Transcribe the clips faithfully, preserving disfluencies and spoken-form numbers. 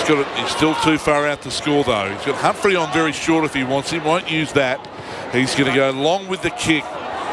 He's got it. He's still too far out to score though. He's got Humphrey on very short if he wants him. Won't use that. He's going to go long with the kick.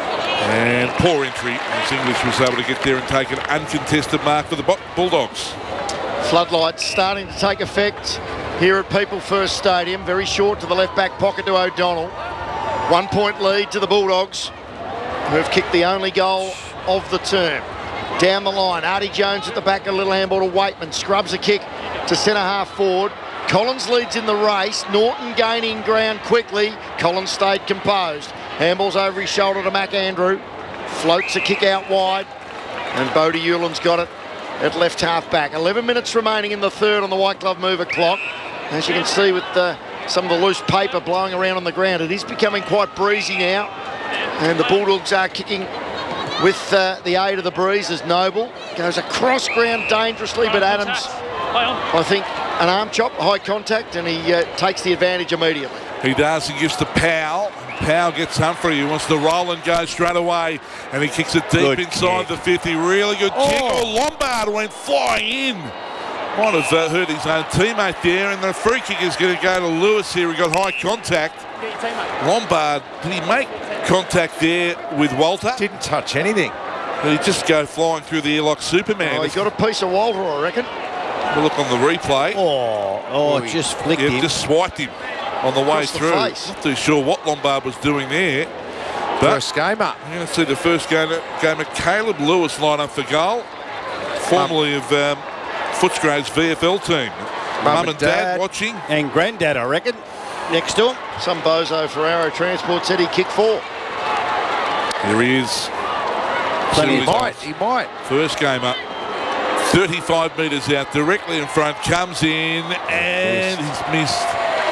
And poor entry as English was able to get there and take an uncontested mark for the Bulldogs. Floodlights starting to take effect here at People First Stadium. Very short to the left back pocket to O'Donnell. One point lead to the Bulldogs, who have kicked the only goal of the term. Down the line, Artie Jones at the back, a little handball to Waitman. Scrubs a kick to centre half forward. Collins leads in the race. Norton gaining ground quickly. Collins stayed composed. Handballs over his shoulder to Mac Andrew. Floats a kick out wide. And Bodie Hewlin's got it at left half back. eleven minutes remaining in the third on the white glove mover clock. As you can see with the, some of the loose paper blowing around on the ground, it is becoming quite breezy now. And the Bulldogs are kicking with uh, the aid of the breeze as Noble goes across ground dangerously, but Adams, I think, an arm chop, high contact, and he uh, takes the advantage immediately. He does. He gives to Powell. Powell gets Humphrey, who wants to roll and go straight away, and he kicks it deep good inside kick. The fifty. Really good oh. kick. Oh, Lombard went flying in. Might have uh, hurt his own teammate there, and the free kick is going to go to Lewis here. He got high contact. Lombard, did he make contact there with Walter? Didn't touch anything. Did he just go flying through the air like Superman? Oh, he got a piece of Walter, I reckon. We'll look on the replay. Oh, oh, oh just flicked yeah, him. Just swiped him on the way Across through. The face. Not too sure what Lombard was doing there. But first game up. You're going to see the first game, game of Caleb Lewis line up for goal, formerly um, of um, Footscray's V F L team. Mum, Mum and Dad, Dad watching. And Granddad, I reckon, next to him. Some bozo for Arrow Transport said he kicked four. Here he is. Plenty he might, he might. First game up. thirty-five metres out, directly in front, comes in, and he's missed.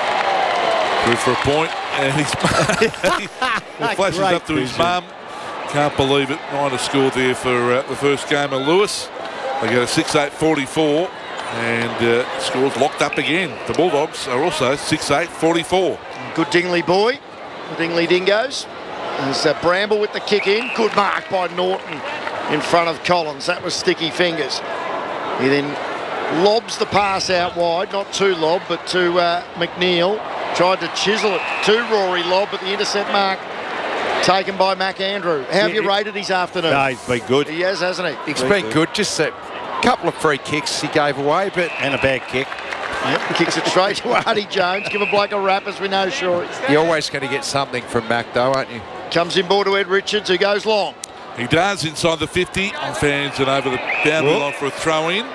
Through for a point, and he's he flashes up to his mum. Can't believe it. Might have scored there for uh, the first game of Lewis. They go to six eight forty-four, and uh, scores locked up again. The Bulldogs are also six eight forty-four. Good Dingley boy, the Dingley Dingoes. There's uh, Bramble with the kick in. Good mark by Norton in front of Collins. That was sticky fingers. He then lobs the pass out wide, not to Lob, but to uh, McNeil. Tried to chisel it to Rory Lob, but the intercept mark taken by Mac Andrew. How have you rated his afternoon? No, he's been good. He has, hasn't he? He's been, been good. good. Just a couple of free kicks he gave away, but and a bad kick. Yep, kicks it straight to Artie Jones. Give a bloke a rap, as we know, sure. You're always going to get something from Mac, though, aren't you? Comes in board to Ed Richards, who goes long. He does inside the fifty. On fans and over the boundary line for a throw in.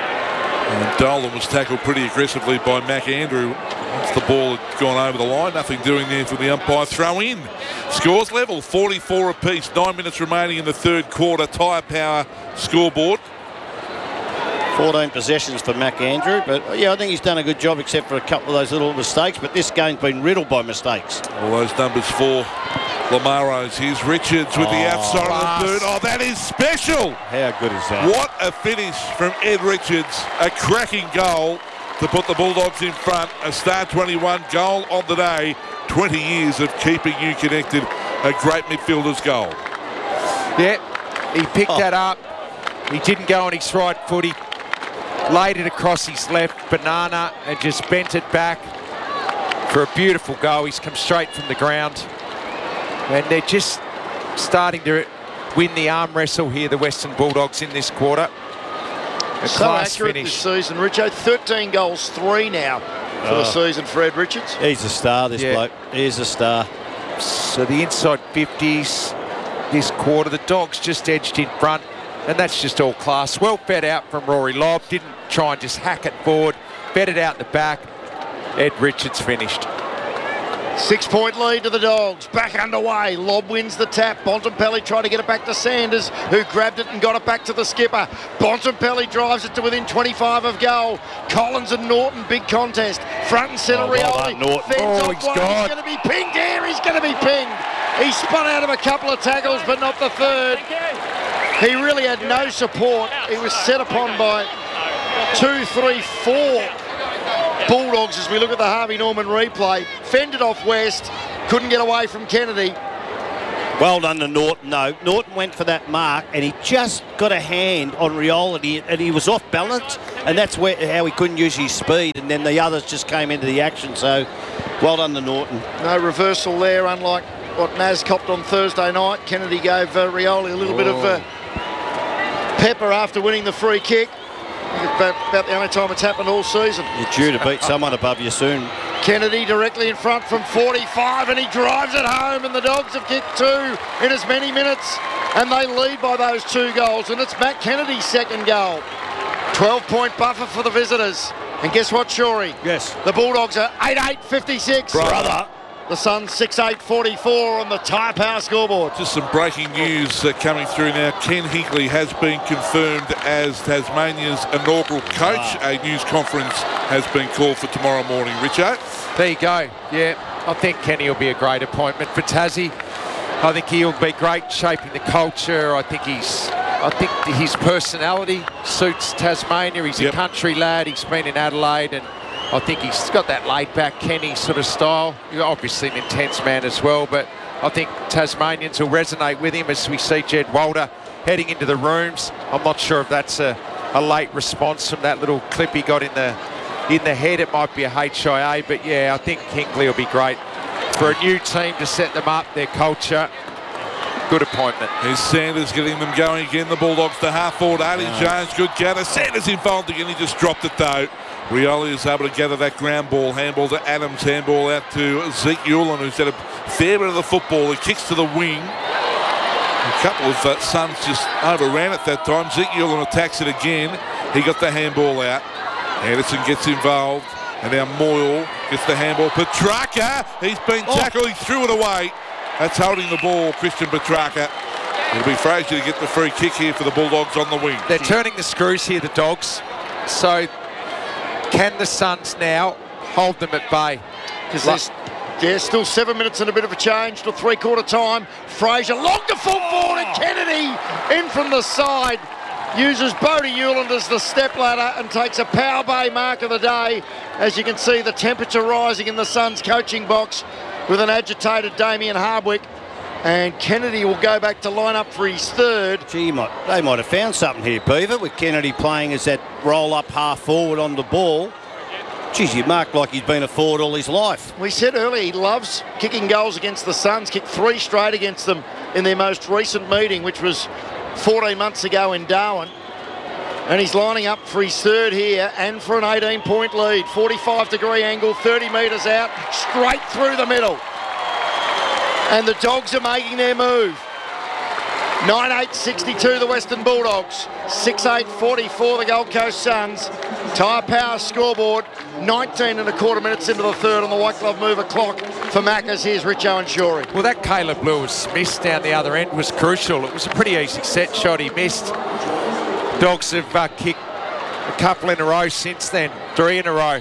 And Dolan was tackled pretty aggressively by Mac Andrew once the ball had gone over the line. Nothing doing there for the umpire. Throw in. Scores level, forty-four apiece. Nine minutes remaining in the third quarter. Tyre Power scoreboard. fourteen possessions for Mac Andrew, but yeah, I think he's done a good job except for a couple of those little mistakes, but this game's been riddled by mistakes. All those numbers for Lamaros. Here's Richards with oh, the outside of the third. Oh, that is special. How good is that? What a finish from Ed Richards. A cracking goal to put the Bulldogs in front. A Star twenty-one goal on the day. twenty years of keeping you connected. A great midfielder's goal. Yeah, he picked oh. that up. He didn't go on his right foot. He laid it across his left banana and just bent it back for a beautiful goal. He's come straight from the ground. And they're just starting to win the arm wrestle here, the Western Bulldogs, in this quarter. A so class accurate finish. This season, Richo. thirteen goals, three now for oh. the season for Ed Richards. He's a star, this yeah. bloke. He's a star. So the inside fifties this quarter. The Dogs just edged in front, and that's just all class. Well fed out from Rory Lobb. Didn't try and just hack it forward. Fed it out the back. Ed Richards finished. Six-point lead to the Dogs. Back underway. Lobb wins the tap. Bontempelli tried to get it back to Sanders, who grabbed it and got it back to the skipper. Bontempelli drives it to within twenty-five of goal. Collins and Norton, big contest. Front and centre, oh, well Rioli. Norton. Oh, he's gone. He's going to be pinged here. He's going to be pinged. He spun out of a couple of tackles, but not the third. He really had no support. He was set upon by two, three, four Bulldogs as we look at the Harvey Norman replay. Fended off West, couldn't get away from Kennedy. Well done to Norton, though. Norton went for that mark and he just got a hand on Rioli and he, and he was off balance and that's where how he couldn't use his speed, and then the others just came into the action. So, well done to Norton. No reversal there, unlike what Naz copped on Thursday night. Kennedy gave uh, Rioli a little oh. bit of uh, pepper after winning the free kick. About, about the only time it's happened all season. You're due to beat someone above you soon. Kennedy directly in front from forty-five, and he drives it home, and the Dogs have kicked two in as many minutes, and they lead by those two goals, and it's Matt Kennedy's second goal. twelve point buffer for the visitors. And guess what, Shorey? Yes. The Bulldogs are eight eight fifty-six. Brother. The Suns six eight forty-four on the Tyre Power scoreboard. Just some breaking news uh, coming through now. Ken Hinkley has been confirmed as Tasmania's inaugural coach. Wow. A news conference has been called for tomorrow morning. Richo? There you go. Yeah, I think Kenny will be a great appointment for Tassie. I think he'll be great shaping the culture. I think he's, I think his personality suits Tasmania. He's yep. a country lad. He's been in Adelaide, and I think he's got that laid-back Kenny sort of style. He's obviously an intense man as well, but I think Tasmanians will resonate with him as we see Jed Walter heading into the rooms. I'm not sure if that's a, a late response from that little clip he got in the in the head. It might be a H I A, but yeah, I think Hinkley will be great for a new team to set them up, their culture. Good appointment. Here's Sanders getting them going again. The Bulldogs to half forward. Artie oh. Jones, good gather. Sanders involved again. He just dropped it though. Rioli is able to gather that ground ball. Handball to Adams. Handball out to Zeke Ulan, who's had a fair bit of the football. He kicks to the wing. A couple of uh, Suns just overran it that time. Zeke Ulan attacks it again. He got the handball out. Anderson gets involved. And now Moyle gets the handball. Petrarca, he's been tackled. Oh. He threw it away. That's holding the ball, Christian Petrarca. It'll be Fraser to get the free kick here for the Bulldogs on the wing. They're turning the screws here, the Dogs. So can the Suns now hold them at bay? Because there's yeah, still seven minutes and a bit of a change to three-quarter time. Fraser long to full forward, and Kennedy in from the side. Uses Bodie Uland as the step ladder and takes a power bay mark of the day. As you can see, the temperature rising in the Suns coaching box with an agitated Damien Hardwick. And Kennedy will go back to line up for his third. Gee, might, they might have found something here, Beaver, with Kennedy playing as that roll-up half forward on the ball. Geez, you marked like he's been a forward all his life. We said earlier he loves kicking goals against the Suns. Kicked three straight against them in their most recent meeting, which was fourteen months ago in Darwin. And he's lining up for his third here and for an eighteen point lead. forty-five degree angle, thirty metres out, straight through the middle. And the Dogs are making their move. nine eight sixty-two the Western Bulldogs, six eight forty-four the Gold Coast Suns. Tyre Power scoreboard, nineteen and a quarter minutes into the third on the White Glove Mover clock for Maccas. Here's Richo and Shorey. Well, that Caleb Lewis miss down the other end was crucial. It was a pretty easy set shot he missed. Dogs have uh, kicked a couple in a row since then, three in a row.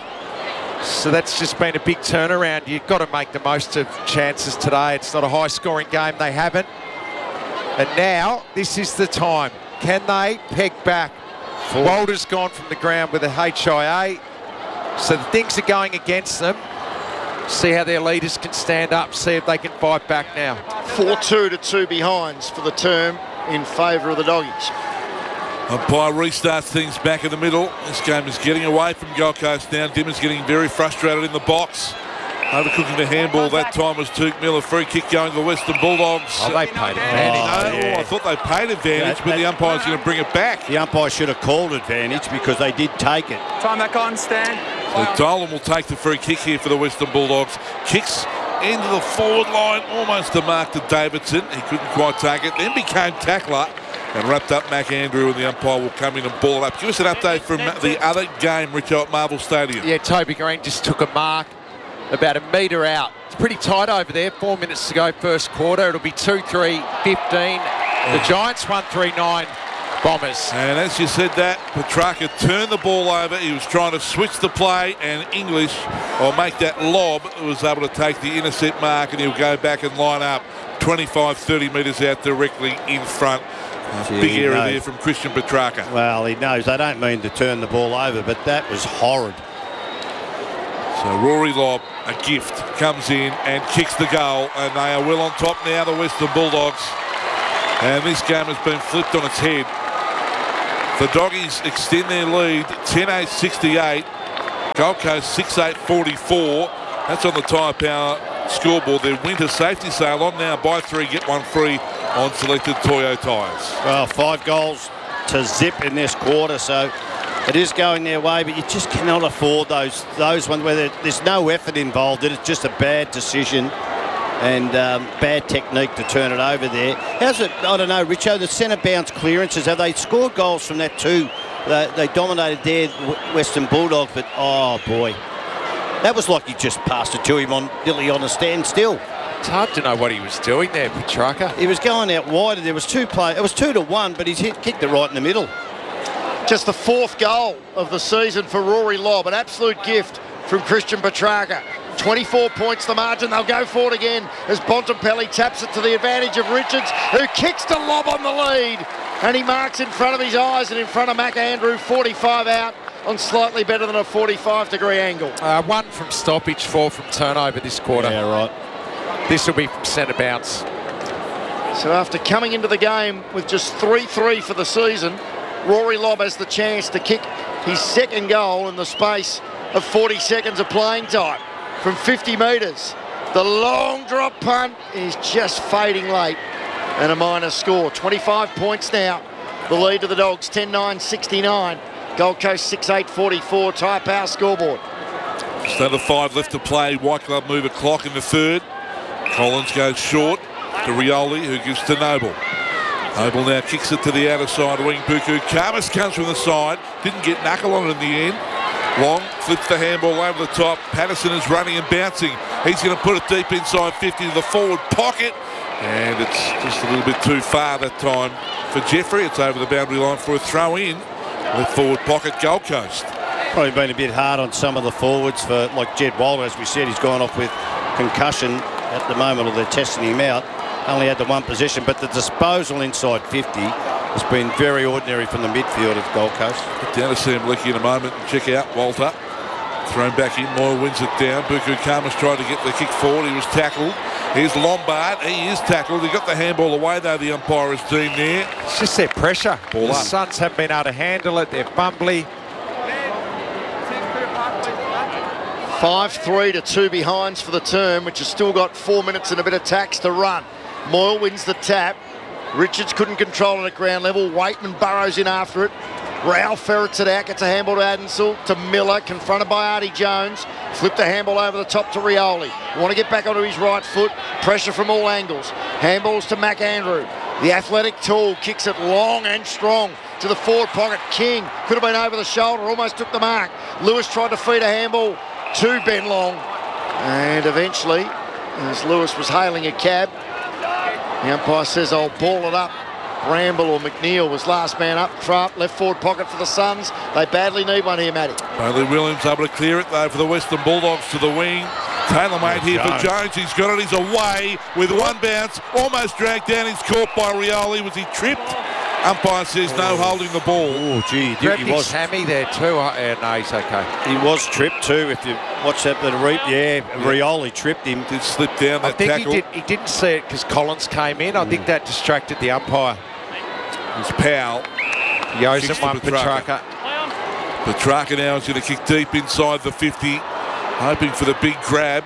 So that's just been a big turnaround. You've got to make the most of chances today. It's not a high-scoring game. They haven't. And now, this is the time. Can they peg back? Four. Walter's gone from the ground with a H I A. So the things are going against them. See how their leaders can stand up, see if they can fight back now. four two to two behinds for the term in favour of the Doggies. Umpire restarts things back in the middle. This game is getting away from Gold Coast now. Dimmer's getting very frustrated in the box. Overcooking the handball that time was Tuke Miller. Free kick going to the Western Bulldogs. Oh, they paid advantage. Oh, no, yeah. I thought they paid advantage, yeah, but the umpire's going to bring it back. The umpire should have called advantage because they did take it. Time back on, Stan. So Dolan will take the free kick here for the Western Bulldogs. Kicks into the forward line, almost to mark to Davidson. He couldn't quite take it. Then became tackler and wrapped up Mac Andrew, and the umpire will come in and ball it up. Give us an update from the other game, Richo, at Marvel Stadium. Yeah, Toby Green just took a mark about a metre out. It's pretty tight over there. Four minutes to go, first quarter. It'll be two three fifteen. The Giants one three nine Bombers. And as you said that, Petrarca turned the ball over. He was trying to switch the play, and English, or make that lob, was able to take the intercept mark, and he'll go back and line up twenty-five, thirty metres out directly in front. Gee, Big error knows. there from Christian Petrarca. Well, he knows they don't mean to turn the ball over, but that was horrid. So Rory Lobb, a gift, comes in and kicks the goal, and they are well on top now, the Western Bulldogs. And this game has been flipped on its head. The Doggies extend their lead ten eight sixty-eight. Gold Coast six eight forty-four. That's on the Tyre Power scoreboard. Their winter safety sale on now. Buy three, get one free on selected Toyo tyres. Well, five goals to zip in this quarter, so it is going their way, but you just cannot afford those those ones where there- there's no effort involved. It's just a bad decision and um, bad technique to turn it over there. How's it, I don't know, Richo, the centre bounce clearances, have they scored goals from that too? They, they dominated there, Western Bulldogs, but oh boy. That was like he just passed it to him on nearly on a standstill. It's hard to know what he was doing there, Petrarca. He was going out wider. There was two play. It was two to one, but he's hit, kicked it right in the middle. Just the fourth goal of the season for Rory Lobb. An absolute gift from Christian Petrarca. twenty-four points the margin. They'll go for it again as Bontempelli taps it to the advantage of Richards, who kicks to Lobb on the lead. And he marks in front of his eyes and in front of Mac Andrew, forty-five out on slightly better than a forty-five degree angle. Uh, one from stoppage, four from turnover this quarter. Yeah, right. This will be from centre bounce. So after coming into the game with just three three for the season, Rory Lobb has the chance to kick his second goal in the space of forty seconds of playing time from fifty metres. The long drop punt is just fading late and a minus score. twenty-five points now. The lead to the Dogs, ten nine sixty-nine. Gold Coast six eight forty-four. Tyre Power scoreboard. Just under five left to play. White Club move a clock in the third. Collins goes short to Rioli, who gives to Noble. Noble now kicks it to the outer side wing. Buku Khamis comes from the side. Didn't get knuckle on it in the end. Long flips the handball over the top. Patterson is running and bouncing. He's going to put it deep inside fifty to the forward pocket. And it's just a little bit too far that time for Jeffrey. It's over the boundary line for a throw in. Left forward pocket, Gold Coast. Probably been a bit hard on some of the forwards for, like Jed Walder, as we said, he's gone off with concussion at the moment, or they're testing him out. Only had the one possession, but the disposal inside fifty has been very ordinary from the midfield of Gold Coast. Get down to Sam Lecky in a moment and check out Walter. Thrown back in, Moyle wins it down. Buku Khamis tried to get the kick forward. He was tackled. Here's Lombard. He is tackled. He got the handball away, though, the umpire has deemed there. It's just their pressure. Ball the up. Suns haven't been able to handle it. They're bumbly. five three to two behinds for the term, which has still got four minutes and a bit of tax to run. Moyle wins the tap. Richards couldn't control it at ground level. Waitman burrows in after it. Rao ferrets it out, gets a handball to Adensel, to Miller, confronted by Artie Jones. Flipped the handball over the top to Rioli. Want to get back onto his right foot. Pressure from all angles. Handballs to Mac Andrew. The athletic tool kicks it long and strong to the forward pocket. King could have been over the shoulder, almost took the mark. Lewis tried to feed a handball to Ben Long. And eventually, as Lewis was hailing a cab, the umpire says, I'll ball it up. Bramble or McNeil was last man up. Trapp, left forward pocket for the Suns. They badly need one here, Matty. Bailey Williams able to clear it, though, for the Western Bulldogs to the wing. Taylor-made here for Jones. He's got it. He's away with one bounce. Almost dragged down. He's caught by Rioli. Was he tripped? Umpire says no, holding the ball. Oh, gee, he, Grabbed he his was hammy there too. Uh, yeah, no, he's okay. he was tripped too. If you watch that, the re- yeah, Rioli tripped him. Did slip down I that think tackle. he, did, he didn't see it because Collins came in. I think that distracted the umpire. It's Powell. He owes Kicks him to one, Petrarca. Petrarca. Petrarca now is going to kick deep inside the fifty, hoping for the big grab.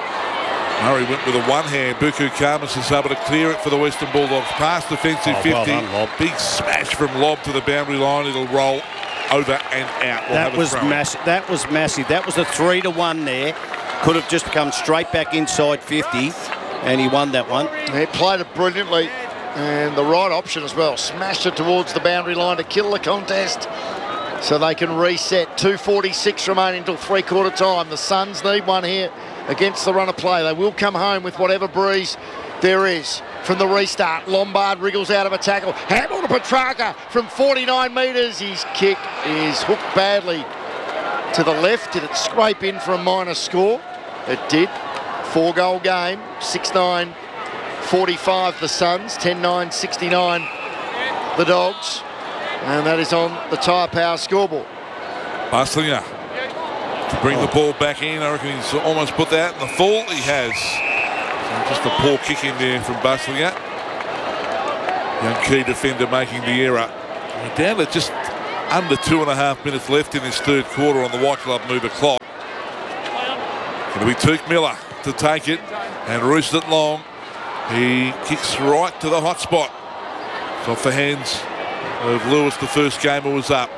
Murray went with a one-hand. Buku Khamis is able to clear it for the Western Bulldogs. Past defensive Oh, well fifty. done, Lob. Big smash from Lob to the boundary line. It'll roll over and out. We'll That have a was throw in. massive. That was massive. That was a three to one there. Could have just come straight back inside fifty, and he won that one. He played it brilliantly, and the right option as well. Smashed it towards the boundary line to kill the contest so they can reset. two forty-six remaining until three-quarter time. The Suns need one here against the run of play. They will come home with whatever breeze there is from the restart. Lombard wriggles out of a tackle. Handball to Petrarca from forty-nine metres. His kick is hooked badly to the left. Did it scrape in for a minor score? It did. Four-goal game. six nine forty-five the Suns. ten nine sixty-nine the Dogs. And that is on the Tyre Power scoreboard. Bustlinger to bring Oh. the ball back in. I reckon he's almost put that in the full. He has. So just a poor kick in there from Bustlinger. Young key defender making the error. We're down to just under two and a half minutes left in this third quarter on the White Glove mover clock. Going to be Took Miller to take it and roost it long. He kicks right to the hot spot. It's off the hands of Lewis. The first gamer was up.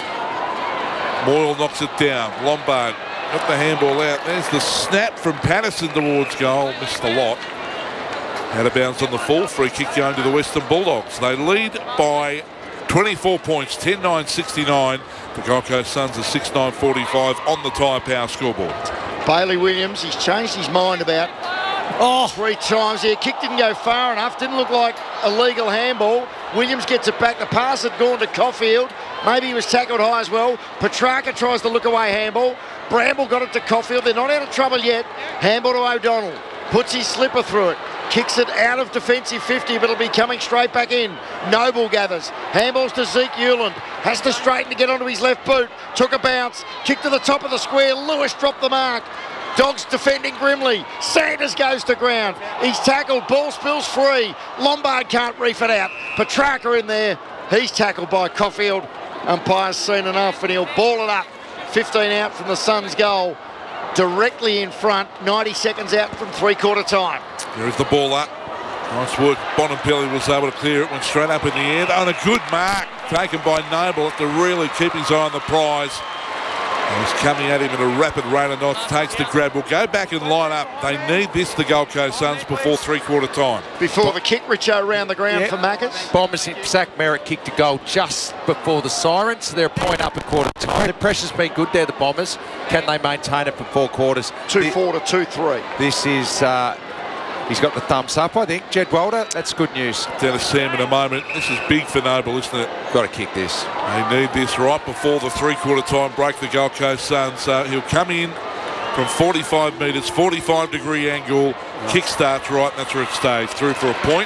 Moyle knocks it down. Lombard got the handball out. There's the snap from Patterson towards goal. Missed a lot. Out of bounds on the full. Free kick going to the Western Bulldogs. They lead by twenty-four points, ten nine sixty-nine. The Gold Coast Suns are six nine forty-five on the Tyre Power scoreboard. Bailey Williams, he's changed his mind about oh three times here. Kick didn't go far enough. Didn't look like a legal handball. Williams gets it back. The pass had gone to Caulfield. Maybe he was tackled high as well. Petrarca tries to look away handball. Bramble got it to Caulfield. They're not out of trouble yet. Handball to O'Donnell. Puts his slipper through it. Kicks it out of defensive fifty, but it'll be coming straight back in. Noble gathers. Handballs to Zeke Hewland. Has to straighten to get onto his left boot. Took a bounce. Kick to the top of the square. Lewis dropped the mark. Dogs defending grimly. Sanders goes to ground. He's tackled. Ball spills free. Lombard can't reef it out. Petrarca in there. He's tackled by Caulfield. Umpire's seen enough and he'll ball it up. fifteen out from the Suns' goal. Directly in front. ninety seconds out from three-quarter time. There is the ball up. Nice work. Bonampelli was able to clear it. Went straight up in the end. On a good mark taken by Noble to really keep his eye on the prize. And he's coming at him at a rapid rate of knots. Takes the grab. Will go back and line up. They need this, the Gold Coast Suns, before three-quarter time. Before the kick, Richo around the ground Yep. for Maccas. Bombers in Zach Merritt kicked a goal just before the siren, so they're a point up at quarter time. The pressure's been good there, the Bombers. Can they maintain it for four quarters? two four to two three. This is, uh, he's got the thumbs up, I think. Jed Walter, that's good news. Dennis Sam in a moment. This is big for Noble, isn't it? Got to kick this. They need this right before the three-quarter time break, the Gold Coast Suns. So he'll come in from forty-five metres, forty-five degree angle. Kick starts right, and that's where it stays. Through for a point.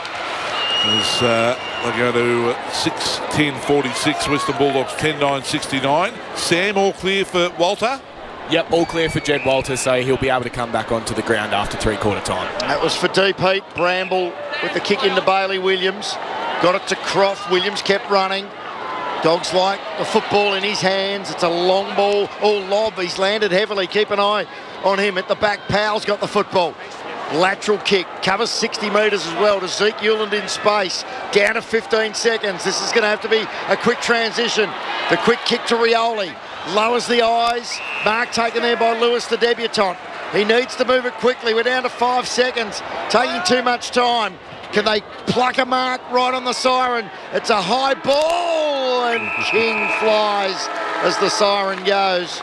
As uh, they go to six ten forty-six, Western Bulldogs ten nine sixty-nine. Sam, all clear for Walter? Yep, all clear for Jed Walter, so he'll be able to come back onto the ground after three-quarter time. That was for Deep Heat. Bramble with the kick into Bailey Williams. Got it to Croft. Williams kept running. Dogs like the football in his hands. It's a long ball, all lob. He's landed heavily. Keep an eye on him. At the back, Powell's got the football. Lateral kick, covers sixty metres as well to Zeke Hewland in space. Down to fifteen seconds. This is going to have to be a quick transition. The quick kick to Rioli. Lowers the eyes. Mark taken there by Lewis, the debutant. He needs to move it quickly. We're down to five seconds. Taking too much time. Can they pluck a mark right on the siren? It's a high ball and King flies as the siren goes.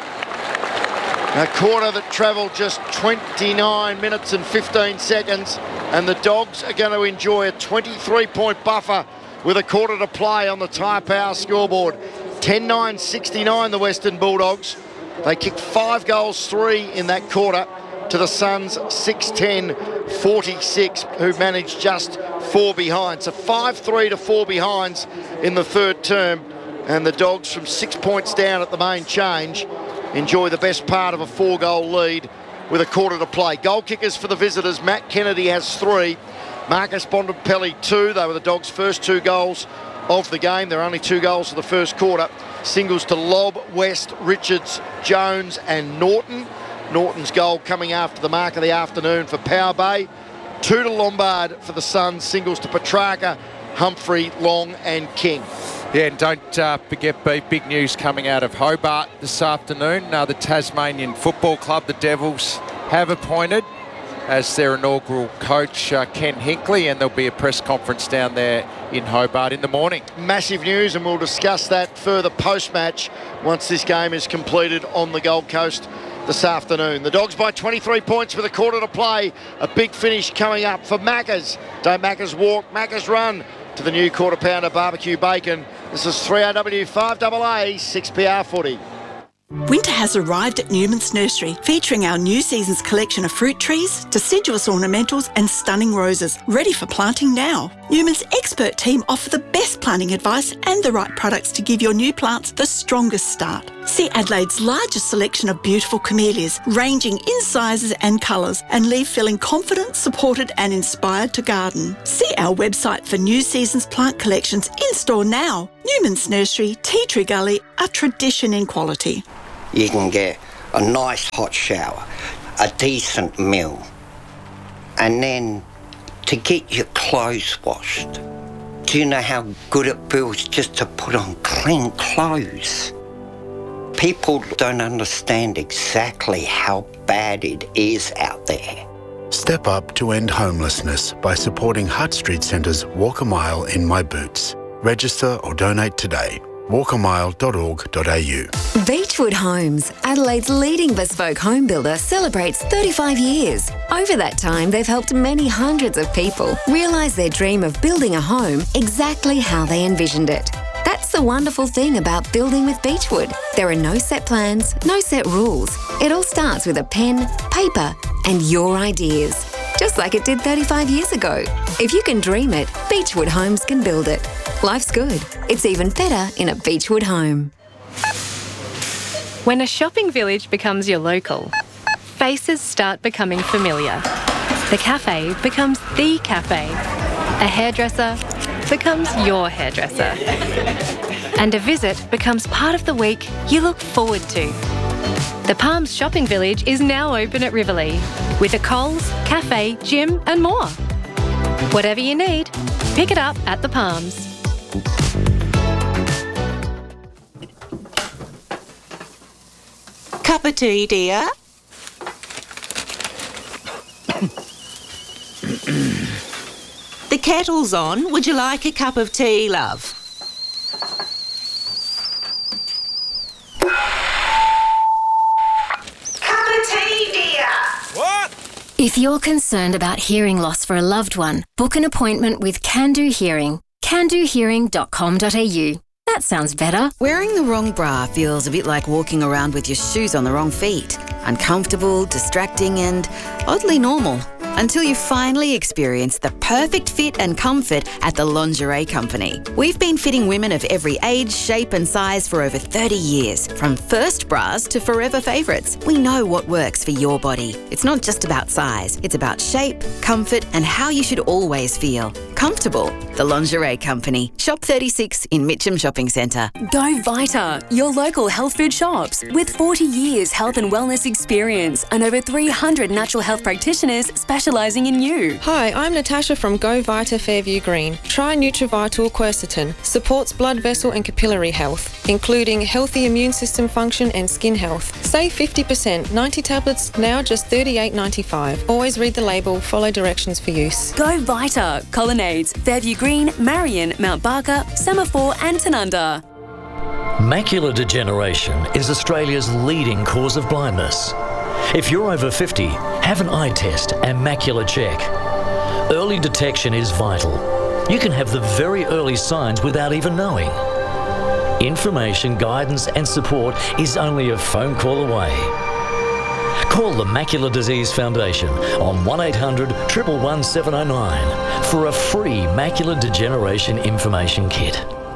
A quarter that travelled just twenty-nine minutes and fifteen seconds, and the Dogs are going to enjoy a twenty-three point buffer with a quarter to play on the Tyre Power scoreboard. ten nine sixty-nine the Western Bulldogs. They kicked five goals, three in that quarter to the Suns six ten forty-six, who managed just four behind. So five three to four behinds in the third term, and the Dogs from six points down at the main change enjoy the best part of a four-goal lead with a quarter to play. Goal kickers for the visitors. Matt Kennedy has three. Marcus Bonampelli two. They were the Dogs' first two goals of the game. There are only two goals for the first quarter. Singles to Lobb, West, Richards, Jones and Norton. Norton's goal coming after the mark of the afternoon for Power Bay. Two to Lombard for the Suns. Singles to Petrarca, Humphrey, Long and King. Yeah, and don't uh, forget big, big news coming out of Hobart this afternoon. Uh, the Tasmanian Football Club, the Devils, have appointed as their inaugural coach uh, Ken Hinkley, and there'll be a press conference down there in Hobart in the morning. Massive news, and we'll discuss that further post-match once this game is completed on the Gold Coast this afternoon. The Dogs by twenty-three points with a quarter to play. A big finish coming up for Maccas. Don't Maccas walk, Maccas run to the new quarter pounder barbecue bacon. This is three R W five A A, six P R footy. Winter has arrived at Newman's Nursery, featuring our new season's collection of fruit trees, deciduous ornamentals and stunning roses, ready for planting now. Newman's expert team offer the best planting advice and the right products to give your new plants the strongest start. See Adelaide's largest selection of beautiful camellias, ranging in sizes and colours, and leave feeling confident, supported and inspired to garden. See our website for new season's plant collections in store now. Newman's Nursery, Tea Tree Gully, a tradition in quality. You can get a nice hot shower, a decent meal, and then to get your clothes washed. Do you know how good it feels just to put on clean clothes? People don't understand exactly how bad it is out there. Step up to end homelessness by supporting Hutt Street Centre's Walk a Mile in My Boots. Register or donate today. walk a mile dot org dot a u. Beechwood Homes, Adelaide's leading bespoke home builder, celebrates thirty-five years. Over that time, they've helped many hundreds of people realise their dream of building a home exactly how they envisioned it. That's the wonderful thing about building with Beechwood. There are no set plans, no set rules. It all starts with a pen, paper, and your ideas. Just like it did thirty-five years ago. If you can dream it, Beechwood Homes can build it. Life's good. It's even better in a Beechwood home. When a shopping village becomes your local, faces start becoming familiar. The cafe becomes the cafe. A hairdresser becomes your hairdresser. And a visit becomes part of the week you look forward to. The Palms Shopping Village is now open at Riverlea, with a Coles, cafe, gym and more. Whatever you need, pick it up at the Palms. Cup of tea, dear? The kettle's on. Would you like a cup of tea, love? Cup of tea, dear. What? If you're concerned about hearing loss for a loved one, book an appointment with Can Do Hearing. can do hearing dot com dot a u. That sounds better. Wearing the wrong bra feels a bit like walking around with your shoes on the wrong feet. Uncomfortable, distracting and oddly normal. Until you finally experience the perfect fit and comfort at the Lingerie Company. We've been fitting women of every age, shape and size for over thirty years. From first bras to forever favourites, we know what works for your body. It's not just about size, it's about shape, comfort and how you should always feel. Comfortable. The Lingerie Company. Shop thirty-six in Mitcham Shopping Centre. Go Vita, your local health food shops. With forty years health and wellness experience and over three hundred natural health practitioners specialising in you. Hi, I'm Natasha from Go Vita Fairview Green. Try Nutrivital Quercetin. Supports blood vessel and capillary health, including healthy immune system function and skin health. Save fifty percent. ninety tablets, now just thirty-eight ninety-five. Always read the label, follow directions for use. Go Vita. Colonnades, Fairview Green, Marion, Mount Barker, Semaphore and Tanunda. Macular degeneration is Australia's leading cause of blindness. If you're over fifty, have an eye test and macular check. Early detection is vital. You can have the very early signs without even knowing. Information, guidance and support is only a phone call away. Call the Macular Disease Foundation on one eight hundred, one one one, seven oh nine for a free macular degeneration information kit.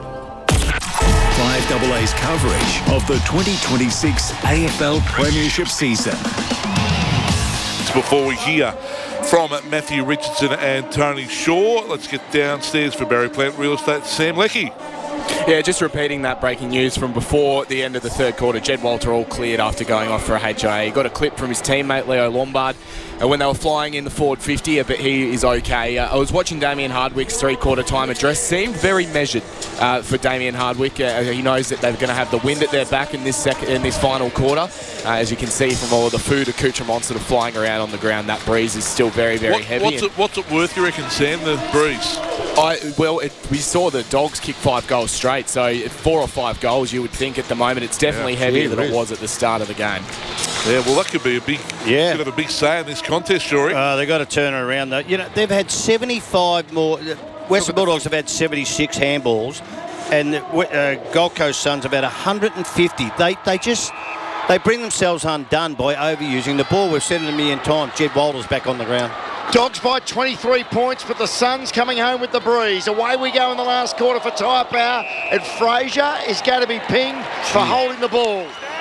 five A A's coverage of the twenty twenty-six A F L Premiership season. Before we hear from Matthew Richardson and Tony Shaw, let's get downstairs for Barry Plant Real Estate. Sam Leckie. Yeah, just repeating that breaking news from before the end of the third quarter. Jed Walter all cleared after going off for a H I A. He got a clip from his teammate Leo Lombard uh, when they were flying in the forward fifty, but he is okay. Uh, I was watching Damien Hardwick's three-quarter time address. Seemed very measured uh, for Damien Hardwick. Uh, he knows that they're going to have the wind at their back in this second, in this final quarter. Uh, as you can see from all of the food accoutrements that are flying around on the ground, that breeze is still very, very what, heavy. What's it, what's it worth, you reckon, Sam, the breeze? I, well, it, we saw the Dogs kick five goals straight, so four or five goals you would think at the moment. It's definitely yeah, heavier yeah, than it, it was at the start of the game. Yeah, well, that could be a big, yeah. could have a big say in this contest, Shorey. Uh, they've got to turn it around, though. You know, they've had seventy-five more. Western Bulldogs have had seventy-six handballs, and uh, Gold Coast Suns have had one hundred fifty. They they just they bring themselves undone by overusing the ball. We've said it a million times. Jed Walter's back on the ground. Dogs by twenty-three points, but the Suns coming home with the breeze. Away we go in the last quarter for Tyre Power, and Fraser is going to be pinged for holding the ball.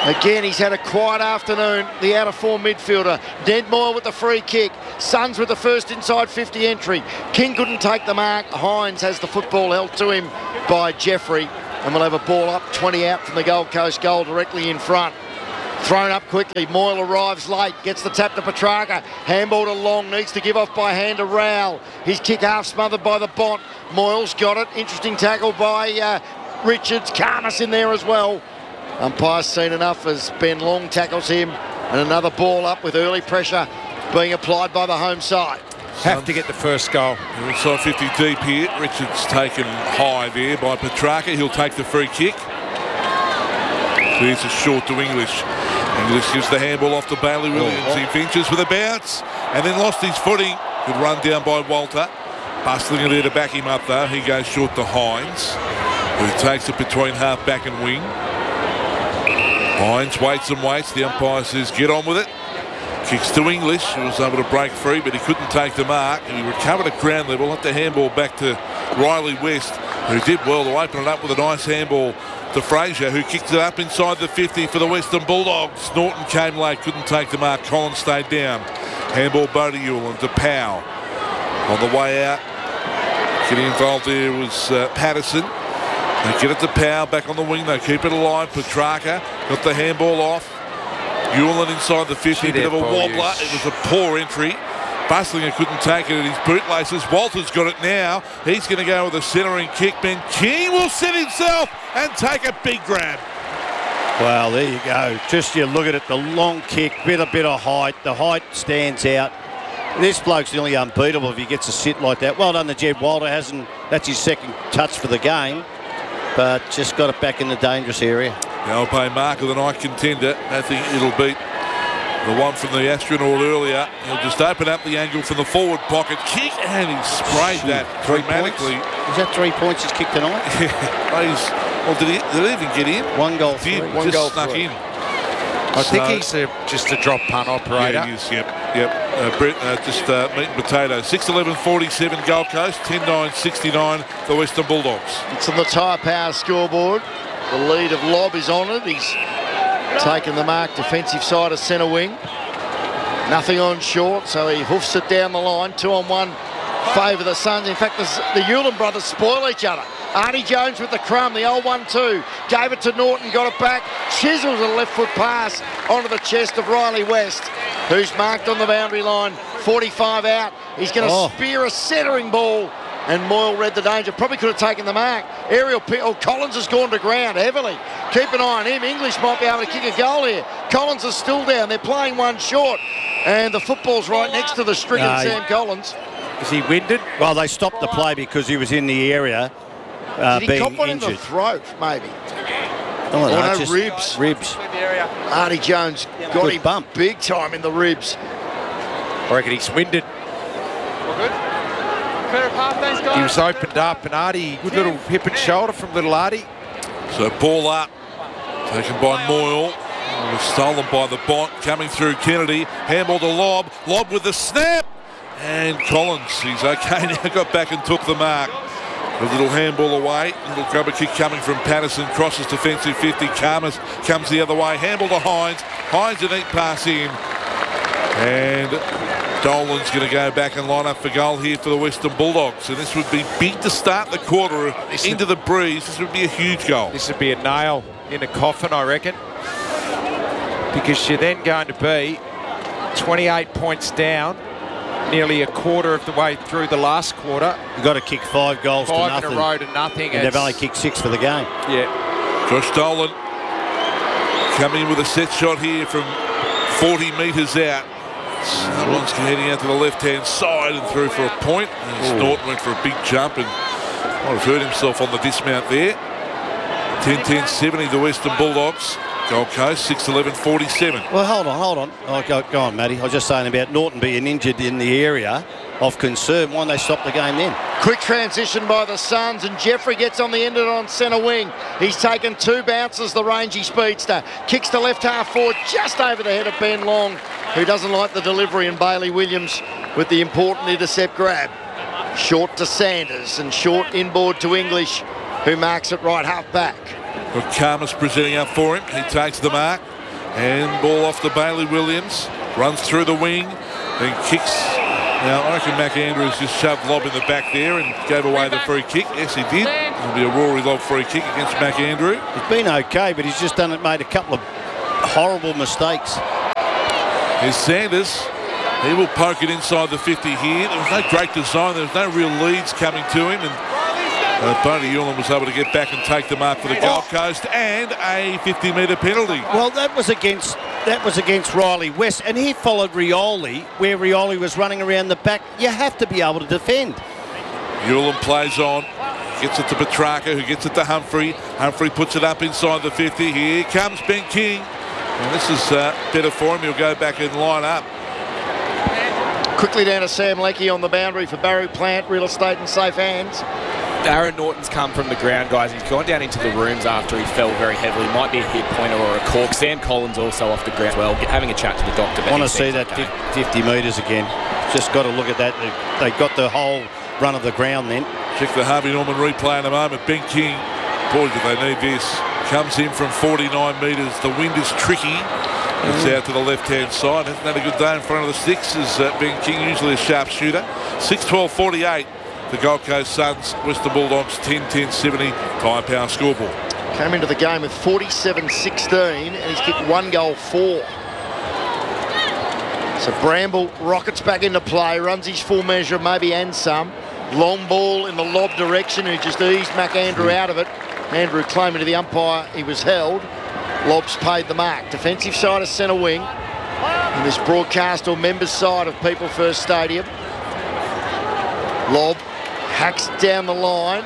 Again, he's had a quiet afternoon, the out-of-form midfielder. Ned Moyle with the free kick. Suns with the first inside fifty entry. King couldn't take the mark. Hines has the football held to him by Jeffrey. And we'll have a ball up, twenty out from the Gold Coast goal directly in front. Thrown up quickly. Moyle arrives late, gets the tap to Petrarca. Handball to Long, needs to give off by hand to Rowell. His kick half smothered by the Bont. Moyle's got it. Interesting tackle by uh, Richards. Karmas in there as well. Umpire's seen enough as Ben Long tackles him. And another ball up with early pressure being applied by the home side. Have to get the first goal. They're inside fifty deep here. Richards taken high there by Petrarca. He'll take the free kick. Here's a short to English. English gives the handball off to Bailey Williams. Oh, oh. He finishes with a bounce and then lost his footing. Good run down by Walter. Bustling it there to back him up though. He goes short to Hines, who takes it between half back and wing. Hines waits and waits. The umpire says get on with it. Kicks to English, who was able to break free, but he couldn't take the mark. And he recovered at ground level. Let the handball back to Riley West, who did well to open it up with a nice handball to Fraser, who kicked it up inside the fifty for the Western Bulldogs. Norton came late, couldn't take the mark. Collins stayed down. Handball Bodie and to Powell. On the way out, getting involved there was uh, Patterson. They get it to Powell, back on the wing. They keep it alive. Petrarca got the handball off. Hewlin inside the fifty, bit of a wobbler. It was a poor entry. Bustlinger couldn't take it at his bootlaces. Walter's got it now. He's going to go with a centering kick. Ben King will set himself and take a big grab. Well, there you go. Just you look at it, the long kick, bit a bit of height. The height stands out. This bloke's nearly unbeatable if he gets a sit like that. Well done to Jed Walter. Hasn't that's his second touch for the game, but just got it back in the dangerous area. The Alpay mark of the night contender. I think it'll beat the one from the astronaut earlier. He'll just open up the angle from the forward pocket. Kick, and he sprayed Shoot. that three dramatically. Points? Is that three points he's kicked tonight? Yeah. He's, well, did he, did he even get in? One goal, he did, three. One just goal snuck three. in. I so, think he's a, just a drop punt operator. Yeah, he is, yep. yep. Uh, Brett, uh, just uh, meat and potatoes. six eleven forty-seven Gold Coast, ten nine sixty-nine the Western Bulldogs. It's on the Tyre Power scoreboard. The lead of Lobb is on it. He's taken the mark defensive side of centre wing. Nothing on short, so he hoofs it down the line. Two on one favour the Suns. In fact, the, the Hewlin brothers spoil each other. Artie Jones with the crumb, the old one two. Gave it to Norton, got it back. Chisels a left foot pass onto the chest of Riley West, who's marked on the boundary line. forty-five out. He's going to oh. spear a centering ball. And Moyle read the danger. Probably could have taken the mark. Aerial pick. Oh, Collins has gone to ground heavily. Keep an eye on him. English might be able to kick a goal here. Collins is still down. They're playing one short. And the football's right next to the stricken no, Sam Collins. Is he winded? Well, they stopped the play because he was in the area uh, Did he being cop one injured. in the throat, maybe? Oh, no, no, just ribs. Ribs. Artie Jones got Good him bump. big time in the ribs. I reckon he's winded. All good? Pass, thanks, guys. He was opened up, and Artie, good little hip and shoulder from little Artie. So ball up, taken by Moyle. It was stolen by the Bont, coming through Kennedy. Handball to Lobb. Lobb with the snap. And Collins, he's okay now, got back and took the mark. A little handball away. Little grubber kick coming from Patterson. Crosses defensive fifty. Karmas comes the other way. Handball to Hines. Hines a neat pass in. And Dolan's going to go back and line up for goal here for the Western Bulldogs. And this would be big to start the quarter this into the breeze. This would be a huge goal. This would be a nail in the coffin, I reckon. Because you're then going to be twenty-eight points down, nearly a quarter of the way through the last quarter. You've got to kick five goals five to nothing. in a row to nothing. And they've only kicked six for the game. Yeah. Josh Dolan coming in with a set shot here from forty metres out. Someone's heading out to the left-hand side and through for a point. And Norton went for a big jump and might have hurt himself on the dismount there. ten ten seventy the Western Bulldogs. Gold Coast, six eleven forty-seven. Well, hold on, hold on. Oh, go, go on, Matty. I was just saying about Norton being injured in the area of concern. Why don't they stop the game then? Quick transition by the Suns, and Jeffrey gets on the end of it on centre wing. He's taken two bounces, the rangy speedster. Kicks to left half forward, just over the head of Ben Long, who doesn't like the delivery, and Bailey Williams with the important intercept grab. Short to Sanders, and short inboard to English, who marks it right half back. Karmas presenting up for him. He takes the mark. Handball off to Bailey Williams. Runs through the wing. Then kicks. Now, I reckon Mac Andrews just shoved Lobb in the back there and gave away the free kick. Yes, he did. It'll be a Rory Lobb free kick against Mac Andrew. He's been okay, but he's just done it, made a couple of horrible mistakes. Here's Sanders. He will poke it inside the fifty here. There was no great design. There was no real leads coming to him. And uh, Bodie Ulan was able to get back and take the mark for the Gold Coast and a fifty metre penalty. Well, that was against that was against Riley West, and he followed Rioli where Rioli was running around the back. You have to be able to defend. Ulan plays on. Gets it to Petrarca, who gets it to Humphrey. Humphrey puts it up inside the fifty. Here comes Ben King. And this is uh, better for him. He'll go back and line up. Quickly down to Sam Leckie on the boundary for Barry Plant. Real estate in safe hands. Aaron Norton's come from the ground, guys. He's gone down into the rooms after he fell very heavily. Might be a hit pointer or a cork. Sam Collins also off the ground as well. Having a chat to the doctor. I want to see that okay. fifty metres again. Just got to look at that. They, they got the whole run of the ground then. Check the Harvey Norman replay in a moment. Ben King, boy, do they need this. Comes in from forty-nine metres. The wind is tricky. It's out to the left-hand side. Hasn't had a good day in front of the sticks as uh, Ben King, usually a sharp shooter. six twelve forty-eight. The Gold Coast Suns, Western Bulldogs, ten ten seventy. Time power scoreboard. Came into the game with forty-seven sixteen and he's kicked one goal, four. So Bramble rockets back into play, runs his full measure, maybe and some. Long ball in the Lobb direction, who just eased Mac Andrew out of it. Andrew claiming to the umpire he was held. Lobb's paid the mark. Defensive side of centre wing. And this broadcast or members side of People First Stadium. Lobb hacks down the line.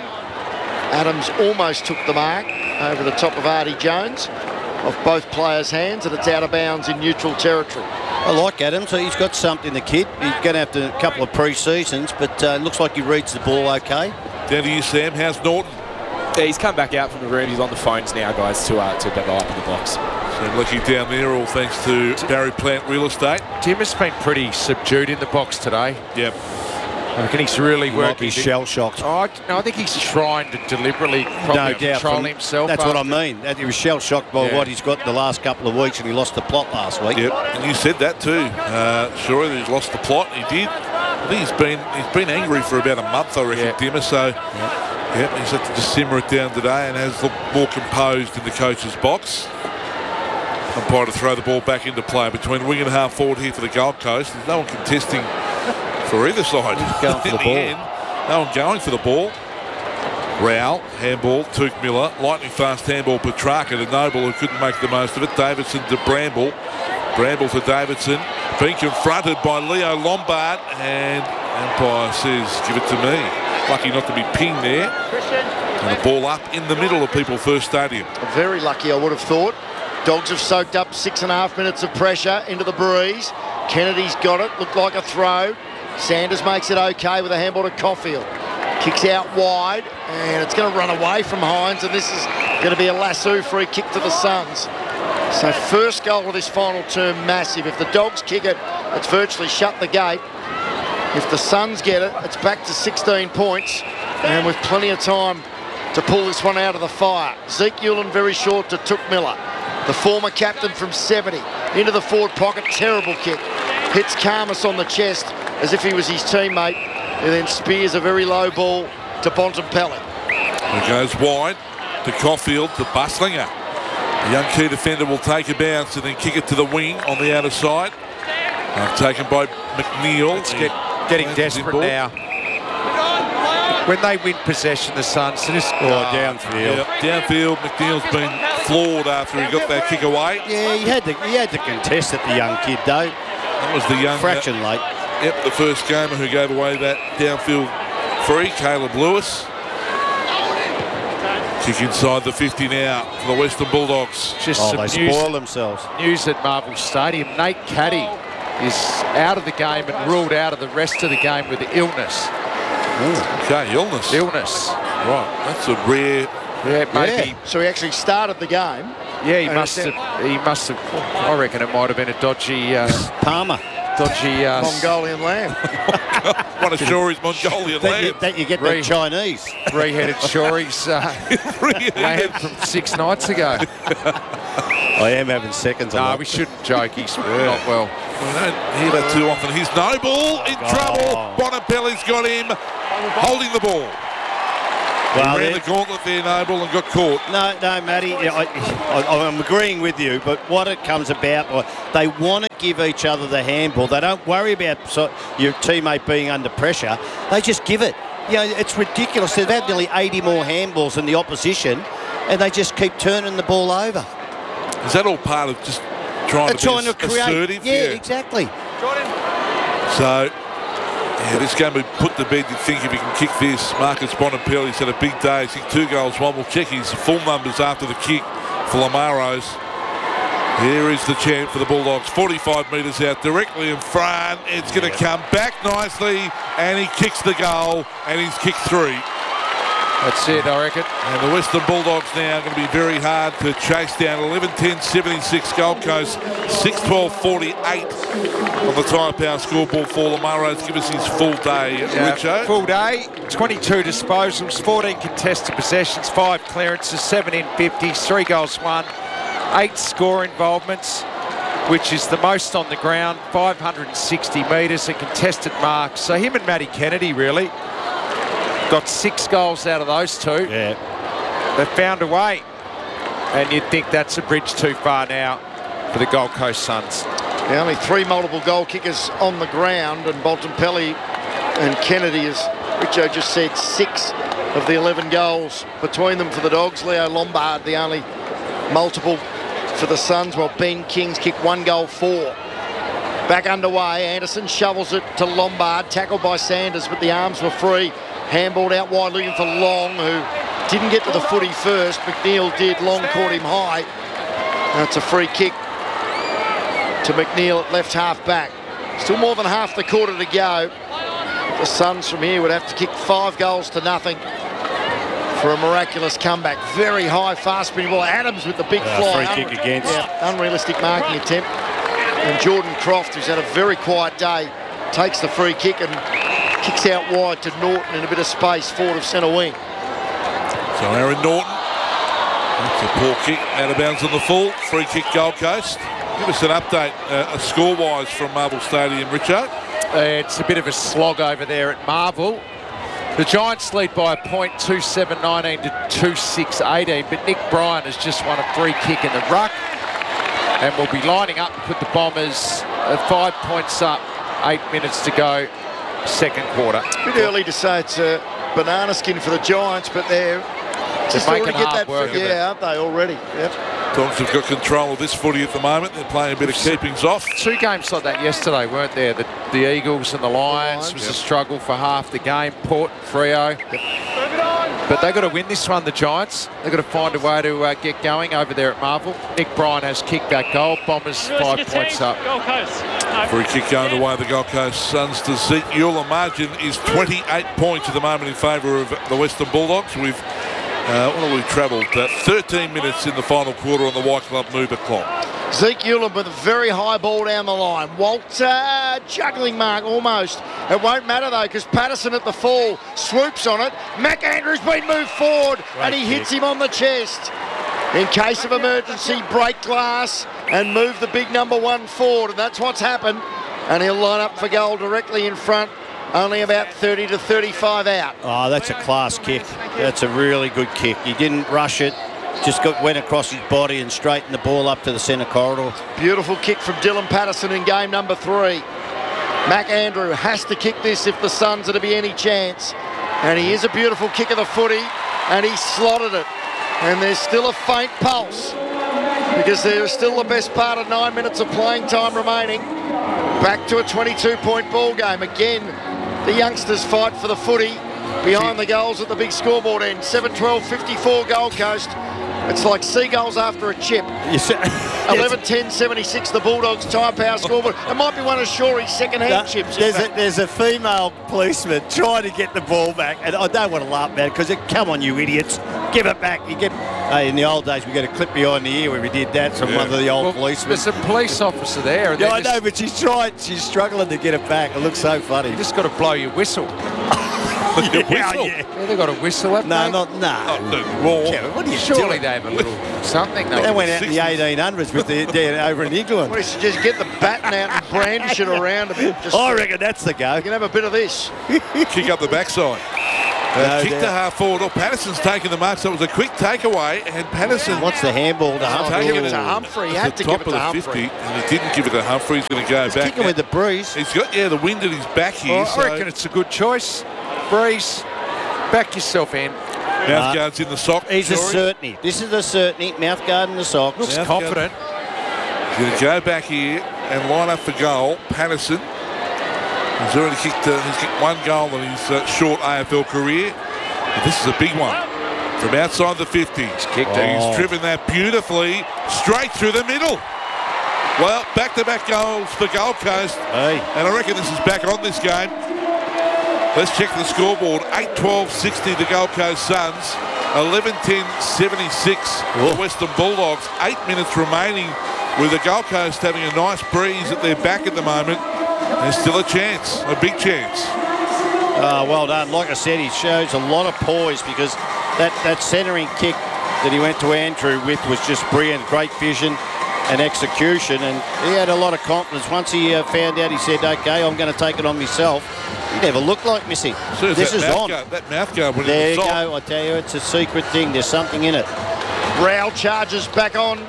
Adams almost took the mark over the top of Artie Jones off both players' hands, and it's out of bounds in neutral territory. I like Adams. He's got something, the kid. He's going to have to a couple of pre-seasons, but uh, looks like he reads the ball okay. Down to you, Sam. How's Norton? Yeah, he's come back out from the room. He's on the phones now, guys, to uh, to develop in the box. So lucky down there, all thanks to Barry Plant Real Estate. Tim has been pretty subdued in the box today. Yep. I reckon he's really he working. Might be shell-shocked. Oh, I, no, I think he's trying to deliberately probably no doubt control from, himself. That's what I mean. That he was shell-shocked by Yeah. what he's got in the last couple of weeks, and he lost the plot last week. Yep, and you said that too. Uh, sure, he's lost the plot. He did. I think he's been he's been angry for about a month, I reckon, Yeah. Dimmer. So, yep, he's had to just simmer it down today and has looked more composed in the coach's box. Umpire to throw the ball back into play between wing and half forward here for the Gold Coast. There's no one contesting for either side. Going for the ball. End, no one going for the ball. Rowell, handball, Tuke Miller, lightning fast handball, Petrarca to Noble, who couldn't make the most of it. Davidson to Bramble. Bramble to Davidson. Being confronted by Leo Lombard, and umpire says, give it to me. Lucky not to be pinged there. And the ball up in the middle of People First Stadium. Very lucky, I would have thought. Dogs have soaked up six and a half minutes of pressure into the breeze. Kennedy's got it, looked like a throw. Sanders makes it okay with a handball to Caulfield. Kicks out wide, and it's going to run away from Hines, and this is going to be a lasso free kick to the Suns. So first goal of this final term, massive. If the Dogs kick it, it's virtually shut the gate. If the Suns get it, it's back to sixteen points, and with plenty of time to pull this one out of the fire. Zeke Ulan very short to Took Miller, the former captain from seventy, into the forward pocket, terrible kick. Hits Karmas on the chest as if he was his teammate, and then spears a very low ball to Bontempelli. It goes wide to Caulfield to Buslinger. The young key defender will take a bounce and then kick it to the wing on the outer side. Uh, taken by McNeil. It's get, getting desperate now. When they win possession, the Suns just oh, uh, downfield. Yep, downfield. McNeil's been floored after he got that kick away. Yeah, he had to he had to contest it, the young kid, though. That was the young fraction uh, late. Yep, the first gamer who gave away that downfield free, Caleb Lewis. Kick inside the fifty now for the Western Bulldogs. Just oh, some they news, spoil themselves. News at Marvel Stadium. Nate Caddy is out of the game and ruled out of the rest of the game with illness. Ooh, okay, illness. Illness. Right, that's a rare. Yeah, maybe. Yeah. So he actually started the game. Yeah, he must have. He must have. I reckon it might have been a dodgy uh, Palmer. Dodgy uh, Mongolian lamb. What a sure is Mongolian that lamb. You, that you get Three, that Chinese. Three-headed Shories uh, lamb from six nights ago. I am having seconds on No, that. we shouldn't joke. He's not well. We don't hear that too often. He's Noble in Oh. trouble. Bonapelli's got him holding the ball. Well, he ran there- the gauntlet there, Noble, and got caught. No, no, Matty, yeah, I, I, I'm agreeing with you, but what it comes about, well, they want to give each other the handball. They don't worry about so, your teammate being under pressure. They just give it. You know, it's ridiculous. They've had nearly eighty more handballs than the opposition, and they just keep turning the ball over. Is that all part of just trying They're to trying be to create. assertive? Yeah, exactly. So, yeah, this game would put to bed. You'd think if he can kick this, Marcus Bonapelli's had a big day. He's kicked two goals, one. We'll check his full numbers after the kick for Lamaros. Here is the champ for the Bulldogs. forty-five metres out, directly in front. It's going to come back nicely, and he kicks the goal, and he's kicked three. That's it, I reckon. And the Western Bulldogs now are going to be very hard to chase down. eleven ten seventy-six Gold Coast, six twelve forty-eight on the Tyre Power scoreboard for Lamaros. Give us his full day, Yeah, Richo. full day, twenty-two disposals, fourteen contested possessions, five clearances, seven in fifties, three goals won, eight score involvements, which is the most on the ground, five hundred sixty metres, and contested marks. So him and Matty Kennedy really got six goals out of those two. Yeah. They found a way. And you'd think that's a bridge too far now for the Gold Coast Suns. The only three multiple goal kickers on the ground, and Bontempelli and Kennedy, as Richo just said, six of the eleven goals between them for the Dogs. Leo Lombard, the only multiple for the Suns, while Ben King's kicked one goal, four. Back underway, Anderson shovels it to Lombard, tackled by Sanders, but the arms were free. Handballed out wide, looking for Long, who didn't get to the footy first. McNeil did. Long caught him high. That's a free kick to McNeil at left half back. Still more than half the quarter to go. The Suns from here would have to kick five goals to nothing for a miraculous comeback. Very high, fast spinning ball. Adams with the big Uh, fly. free kick against. Yeah, unrealistic marking attempt. And Jordan Croft, who's had a very quiet day, takes the free kick and kicks out wide to Norton in a bit of space, forward of centre wing. So Aaron Norton, that's a poor kick, out of bounds on the full. Free kick Gold Coast. Give us an update, uh, score-wise from Marvel Stadium, Richo. Uh, it's a bit of a slog over there at Marvel. The Giants lead by a point, two seven nineteen to two six eighteen, but Nick Bryan has just won a free kick in the ruck and will be lining up to put the Bombers uh, five points up, eight minutes to go, second quarter. A bit early to say it's a banana skin for the Giants, but they're just making already get hard that work fr- of it. yeah, aren't they already? Yep. Dogs have got control of this footy at the moment. They're playing a bit of keepings off. Two games like that yesterday, weren't there? The, the Eagles and the Lions Lions, was yep. a struggle for half the game. Port and Freo. But they've got to win this one, the Giants. They've got to find a way to uh, get going over there at Marvel. Nick Bryan has kicked that goal. Bombers five points up. Free kick going the way of the Gold Coast Suns to Zeke Euler. Margin is twenty-eight points at the moment in favour of the Western Bulldogs. We've uh, what have we travelled? Uh, thirteen minutes in the final quarter on the White Club Mover clock. Zeke Ulam with a very high ball down the line. Walter, juggling mark almost. It won't matter though, because Patterson at the fall swoops on it. Mac Andrews been moved forward and he hits him on the chest. In case of emergency, break glass and move the big number one forward, and that's what's happened. And he'll line up for goal directly in front, only about thirty to thirty-five out. Oh, that's a class kick. That's a really good kick. He didn't rush it. Just got, went across his body and straightened the ball up to the centre corridor. Beautiful kick from Dylan Patterson in game number three. Mac Andrew has to kick this if the Suns are to be any chance. And he is a beautiful kick of the footy, and he slotted it. And there's still a faint pulse, because there is still the best part of nine minutes of playing time remaining. Back to a twenty-two point ball game. Again, the youngsters fight for the footy behind the goals at the big scoreboard end. seven twelve fifty-four Gold Coast. It's like seagulls after a chip. eleven ten seventy-six the Bulldogs Tyre Power scoreboard. It might be one of Shorey's second-hand No, chips. There's a, there's a female policeman trying to get the ball back, and I don't want to laugh about it because, come on, you idiots, give it back. You get. Hey, in the old days, we got a clip behind the ear where we did that from Yeah. one of the old Well, policemen. there's a police officer there. and Yeah, they're I know, just- but she's trying. She's struggling to get it back. It looks so funny. You just got to blow your whistle. The Yeah, whistle. yeah. Yeah, they've got a whistle, haven't No, they? not no. Oh, the roar. Kevin, what are you Surely doing? they have a little something. They They went out in the eighteen hundreds with the yeah, over in England. What is it, just get the baton out and brandish it around a bit. Just I reckon that's the go. You can have a bit of this. Kick up the backside. Uh, No kick doubt. to half forward. Oh, Patterson's taking the mark, so it was a quick takeaway, and Patterson What's the handball to Oh, Humphrey? give it to Humphrey. He at had the to top give it to of the Humphrey. fifty, and he didn't give it to Humphrey. He's going to go He's back. kicking with the breeze. He's got, yeah, the wind at his back here. Well, so I reckon it's a good choice. Breeze, back yourself in. Mouthguard's in the sock. He's a Jory. certainty. This is a certainty. Mouthguard in the socks. Looks Mouthguard. confident. He's going to go back here and line up for goal. Patterson. He's already kicked. Uh, he's kicked one goal in his uh, short A F L career. But this is a big one from outside the fifty. He's kicked oh. it. He's driven that beautifully straight through the middle. Well, back-to-back goals for Gold Coast. Hey. And I reckon this is back on this game. Let's check the scoreboard. eight twelve sixty the Gold Coast Suns. eleven ten seventy-six the Western Bulldogs. Eight minutes remaining with the Gold Coast having a nice breeze at their back at the moment. There's still a chance, a big chance. Oh, well done. Like I said, he shows a lot of poise because that, that centering kick that he went to Andrew with was just brilliant. Great vision and execution, and he had a lot of confidence. Once he uh, found out, he said, OK, I'm going to take it on myself. He never looked like missing. As soon as This that is mouth on. guard- that mouth guard went There in you the sock. go. I tell you, it's a secret thing. There's something in it. Rowell charges back on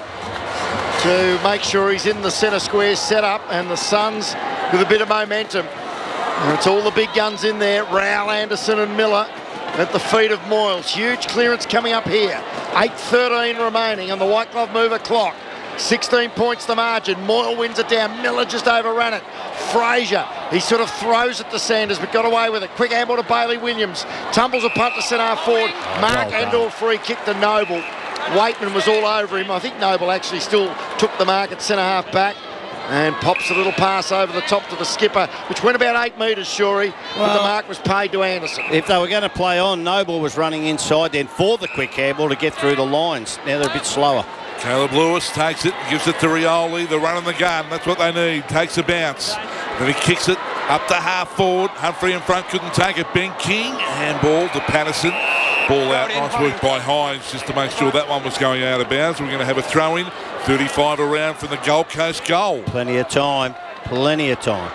to make sure he's in the centre square setup, and the Suns with a bit of momentum. And it's all the big guns in there. Rowell, Anderson and Miller at the feet of Moyles. Huge clearance coming up here. eight thirteen remaining on the White Glove Mover clock. sixteen points the margin. Moyle wins it down. Miller just overran it. Fraser, he sort of throws it to Sanders, but got away with it. Quick handball to Bailey Williams. Tumbles a punt to centre half forward. Mark Endor free kick to Noble. Waitman was all over him. I think Noble actually still took the mark at centre half back and pops a little pass over the top to the skipper, which went about eight metres, Shorey, but Well, the mark was paid to Anderson. If they were going to play on, Noble was running inside then for the quick handball to get through the lines. Now they're a bit slower. Caleb Lewis takes it, gives it to Rioli. The run and the gun, that's what they need. Takes a bounce. Then he kicks it up to half forward. Humphrey in front couldn't take it. Ben King, handball to Patterson. Ball out, nice work by Hines just to make sure that one was going out of bounds. We're going to have a throw in. thirty-five around from the Gold Coast goal. Plenty of time, plenty of time.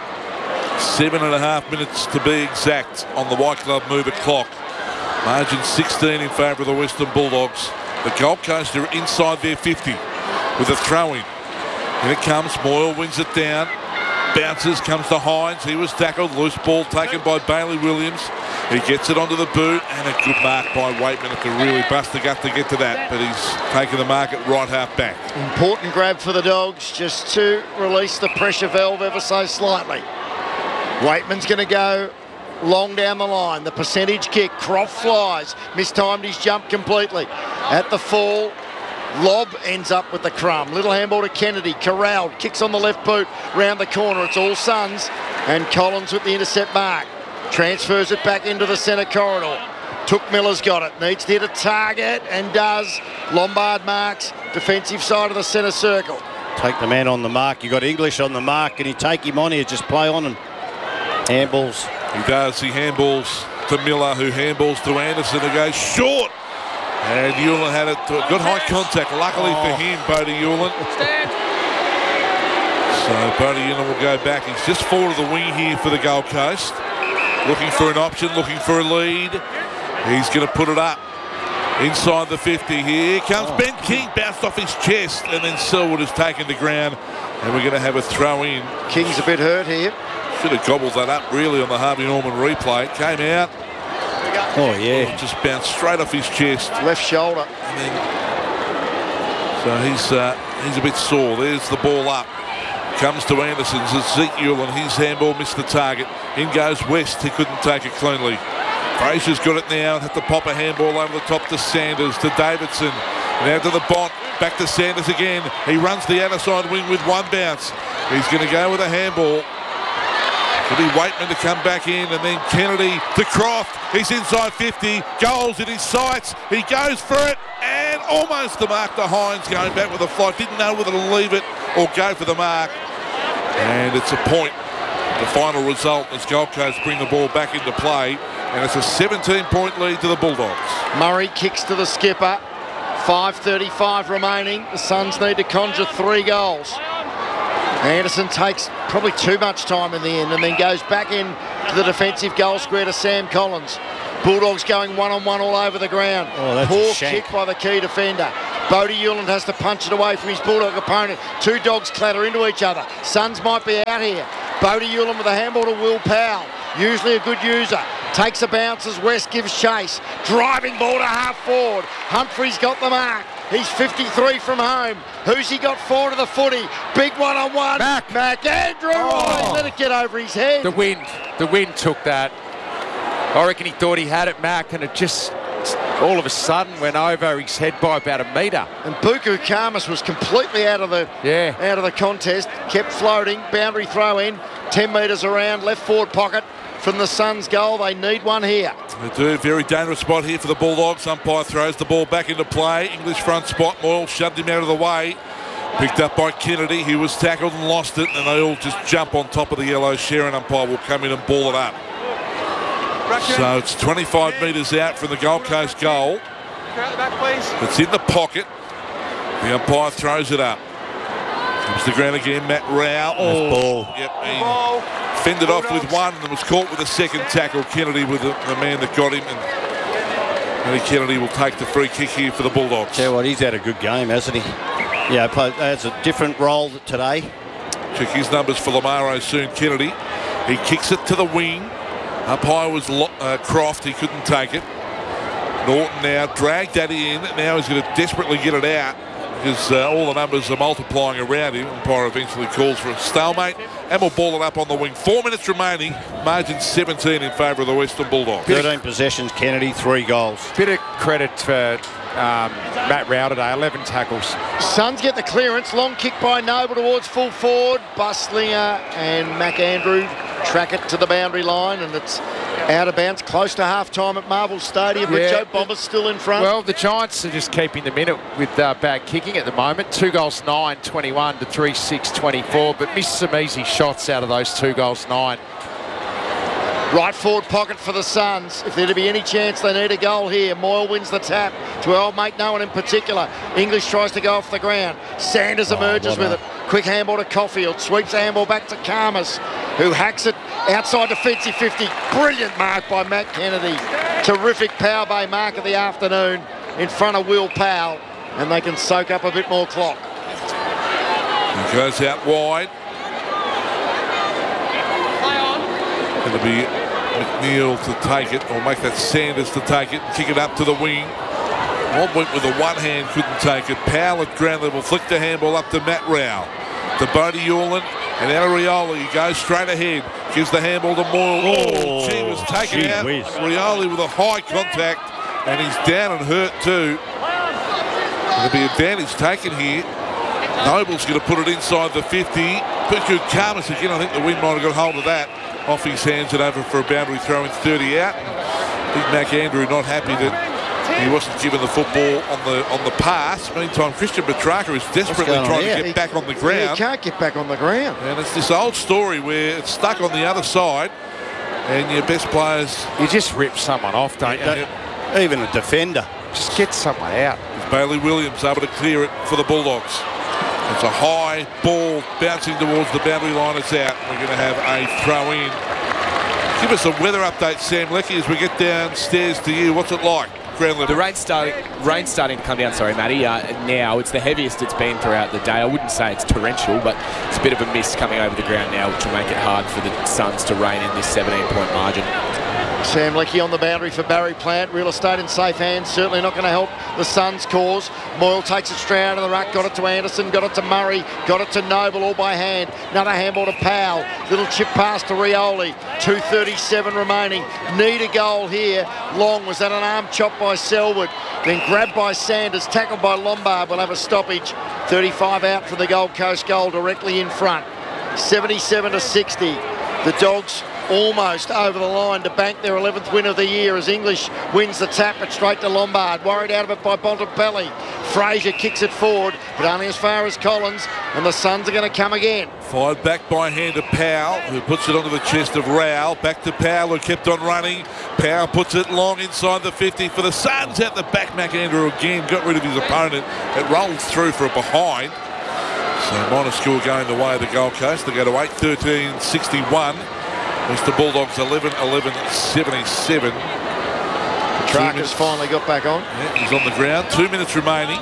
Seven and a half minutes to be exact on the White Glove Mover clock. Margin sixteen in favour of the Western Bulldogs. The Gold Coast are inside their fifty with a throw-in. Here it comes. Moyle wins it down. Bounces, comes to Hines. He was tackled. Loose ball taken by Bailey Williams. He gets it onto the boot, and a good mark by Waitman at the really bust the gut to get to that, but he's taken the mark at right half back. Important grab for the Dogs, just to release the pressure valve ever so slightly. Waitman's going to go long down the line. The percentage kick. Croft flies. Mistimed his jump completely. At the fall, Lob ends up with the crumb. Little handball to Kennedy. Corralled. Kicks on the left boot. Round the corner. It's all Suns. And Collins with the intercept mark. Transfers it back into the centre corridor. Took Miller's got it. Needs to hit a target and does. Lombard marks. Defensive side of the centre circle. Take the man on the mark. You got English on the mark. Can you take him on here? Just play on and handballs. He does. He handballs to Miller, who handballs to Anderson, who goes short. And Hewlin had it. To, good high contact. Luckily Oh. for him, Bodie Hewlin. So Bodie Hewlin will go back. He's just forward of the wing here for the Gold Coast. Looking for an option, looking for a lead. He's going to put it up inside the fifty. Here comes Oh. Ben King, bounced off his chest, and then Selwood is taken to ground. And we're going to have a throw in. King's a bit hurt here. Should have gobbled that up really on the Harvey Norman replay. It came out. Oh, yeah. Oh, just bounced straight off his chest. Left shoulder. And then, so he's uh, he's a bit sore. There's the ball up. Comes to Anderson's Ezekiel, and his handball missed the target. In goes West. He couldn't take it cleanly. Fraser's got it now. Had to pop a handball over the top to Sanders, to Davidson. Now to the Bont. Back to Sanders again. He runs the outer side wing with one bounce. He's going to go with a handball. It'll be Waitman to come back in, and then Kennedy to Croft. He's inside fifty. Goals in his sights. He goes for it, and almost the mark to Hines going back with a flight. Didn't know whether to leave it or go for the mark. And it's a point. The final result as Gold Coast bring the ball back into play. And it's a seventeen-point lead to the Bulldogs. Murray kicks to the skipper. five thirty-five remaining. The Suns need to conjure three goals. Anderson takes probably too much time in the end and then goes back in to the defensive goal square to Sam Collins. Bulldogs going one-on-one all over the ground. Oh, that's Poor a shank. kick by the key defender. Bodie Hewland has to punch it away from his Bulldog opponent. Two dogs clatter into each other. Suns might be out here. Bodie Hewland with a handball to Will Powell. Usually a good user. Takes a bounce as West gives chase. Driving ball to half forward. Humphrey's got the mark. He's fifty-three from home. Who's he got forward to the footy? Big one-on-one. Mac. Mac Andrew. Oh. Let it get over his head. The wind. The wind took that. I reckon he thought he had it, Mac, and it just all of a sudden went over his head by about a metre. And Buku Khamis was completely out of the yeah. out of the contest. Kept floating. Boundary throw in. ten metres around. Left forward pocket from the Suns' goal. They need one here. They do. Very dangerous spot here for the Bulldogs. Umpire throws the ball back into play. English front spot. Moyle shoved him out of the way. Picked up by Kennedy. He was tackled and lost it. And they all just jump on top of the yellow. Sharon umpire will come in and ball it up. So it's twenty-five metres out from the Gold Coast goal. It's in the pocket. The umpire throws it up. Comes to the ground again. Matt Rao. Oh, ball. Yep. He fended off with one and was caught with a second tackle. Kennedy with the, the man that got him. And Matty Kennedy will take the free kick here for the Bulldogs. Tell you what, he's had a good game, hasn't he? Yeah, has a different role today. Check his numbers for Lamaro soon. Kennedy. He kicks it to the wing. Up high was uh, Croft. He couldn't take it. Norton now dragged that in. Now he's going to desperately get it out because uh, all the numbers are multiplying around him. Umpire eventually calls for a stalemate and will ball it up on the wing. Four minutes remaining. Margin seventeen in favour of the Western Bulldogs. thirteen possessions, Kennedy, three goals. Bit of credit for um, Matt Rao today, eleven tackles. Suns get the clearance. Long kick by Noble towards full forward. Buslinger and Mac Andrew track it to the boundary line, and it's out of bounds close to half-time at Marvel Stadium, but Yeah. Joe Bombers still in front. Well, the Giants are just keeping them in it with uh, bad kicking at the moment. Two goals nine, twenty-one to three six, twenty-four, but missed some easy shots out of those two goals nine. Right forward pocket for the Suns. If there to be any chance they need a goal here, Moyle wins the tap to our old mate, no one in particular. English tries to go off the ground. Sanders emerges with it. Quick handball to Caulfield. Sweeps the handball back to Khamis, who hacks it outside defensive fifty. Brilliant mark by Matt Kennedy. Terrific power bay mark of the afternoon in front of Will Powell, and they can soak up a bit more clock. He goes out wide. It'll be McNeil to take it, or make that Sanders to take it and kick it up to the wing. One went with a one hand, couldn't take it. Powell at ground level, flicked the handball up to Matt Rao. To Bodie Hewland and Arioli. He goes straight ahead, gives the handball to Moyle. Oh, gee, was taken gee out. whiz. Arioli with a high contact, and he's down and hurt too. There'll be advantage taken here. Noble's going to put it inside the fifty. Buku Khamis again, I think the wind might have got hold of that. Off his hands and over for a boundary throw in thirty out. Big Mac Andrew not happy that he wasn't given the football on the on the pass. Meantime, Christian Petrarca is desperately going on trying here? to get He- back on the Yeah, ground. he can't get back on the ground. And it's this old story where it's stuck on the other side and your best players... You just rip someone off, don't you? Yeah. Even a defender. Just get someone out. It's Bailey Williams able to clear it for the Bulldogs. It's a high ball bouncing towards the boundary line. It's out. We're going to have a throw in. Give us a weather update, Sam Leckie, as we get downstairs to you. What's it like? Ground level. The rain's starting, rain's starting to come down, sorry, Matty. Uh, now, it's the heaviest it's been throughout the day. I wouldn't say it's torrential, but it's a bit of a mist coming over the ground now, which will make it hard for the Suns to rein in this seventeen-point margin. Sam Leckie on the boundary for Barry Plant. Real estate in safe hands. Certainly not going to help the Suns' cause. Moyle takes it straight out of the ruck. Got it to Anderson. Got it to Murray. Got it to Noble all by hand. Another handball to Powell. Little chip pass to Rioli. two thirty-seven remaining. Need a goal here. Long was that an arm chop by Selwood. Then grabbed by Sanders. Tackled by Lombard. Will have a stoppage. thirty-five out for the Gold Coast goal directly in front. seventy-seven to sixty. The Dogs almost over the line to bank their eleventh win of the year as English wins the tap, but straight to Lombard. Worried out of it by Bontempelli. Fraser kicks it forward, but only as far as Collins, and the Suns are going to come again. Fired back by hand to Powell, who puts it onto the chest of Rao. Back to Powell, who kept on running. Powell puts it long inside the fifty for the Suns. At the back, McAndrew again got rid of his opponent. It rolls through for a behind. So minor score going the way of the Gold Coast. They go to eight thirteen sixty-one. Western Bulldogs eleven eleven seventy-seven. Petrarca's finally got back on. Yeah, he's on the ground. Two minutes remaining.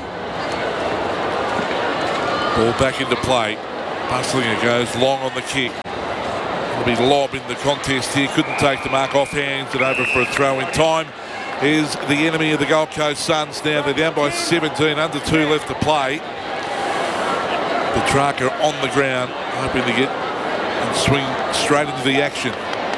Ball back into play. Buslinger goes long on the kick. It'll be lob in the contest here. Couldn't take the mark off hands and over for a throw in time. Is the enemy of the Gold Coast Suns now. They're down by seventeen, under two left to play. Petrarca on the ground, hoping to get and swing straight into the action.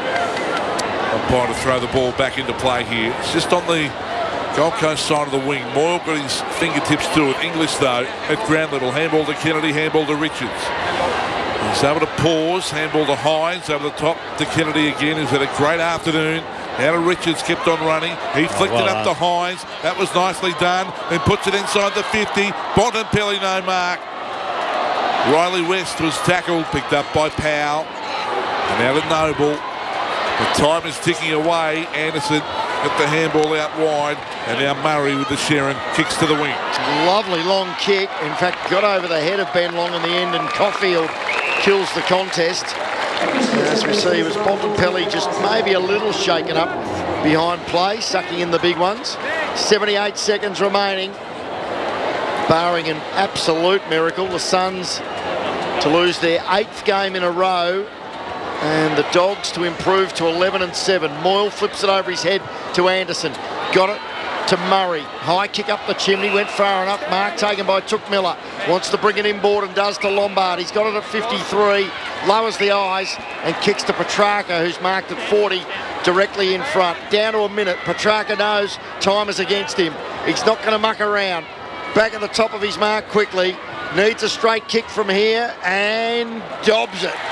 Umpire to throw the ball back into play here. It's just on the Gold Coast side of the wing. Moyle got his fingertips to it. English, though, at ground level. Handball to Kennedy, handball to Richards. He's able to pause. Handball to Hines, over the top to Kennedy again. He's had a great afternoon. Now to Richards, kept on running. He flicked oh, well it up done. to Hines. That was nicely done. Then puts it inside the fifty. Bontempelli, no mark. Riley West was tackled, picked up by Powell. And now to Noble. The time is ticking away. Anderson got the handball out wide. And now Murray with the Sharon kicks to the wing. Lovely long kick. In fact, got over the head of Ben Long in the end, and Caulfield kills the contest. And as we see, it was Bontempelli just maybe a little shaken up behind play, sucking in the big ones. seventy-eight seconds remaining. Barring an absolute miracle, the Suns to lose their eighth game in a row, and the Dogs to improve to eleven and seven. Moyle flips it over his head to Anderson. Got it to Murray. High kick up the chimney, went far enough. Mark taken by Took Miller. Wants to bring it inboard and does to Lombard. He's got it at fifty-three. Lowers the eyes and kicks to Petrarca, who's marked at forty, directly in front. Down to a minute. Petrarca knows time is against him. He's not going to muck around. Back at the top of his mark quickly. Needs a straight kick from here and dobs it.